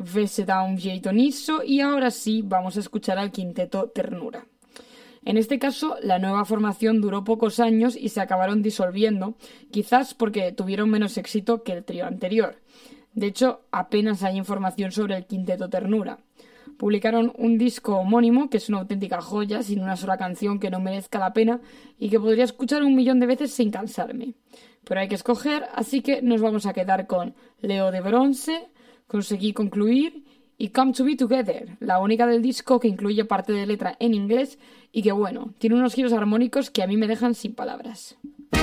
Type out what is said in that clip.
Vese da un jeito nisso y ahora sí vamos a escuchar al quinteto Ternura. En este caso, la nueva formación duró pocos años y se acabaron disolviendo, quizás porque tuvieron menos éxito que el trío anterior. De hecho, apenas hay información sobre el quinteto Ternura. Publicaron un disco homónimo que es una auténtica joya, sin una sola canción que no merezca la pena y que podría escuchar 1.000.000 de veces sin cansarme. Pero hay que escoger, así que nos vamos a quedar con Leo de Bronce, Conseguí concluir y Come to Be Together, la única del disco que incluye parte de letra en inglés y que, bueno, tiene unos giros armónicos que a mí me dejan sin palabras.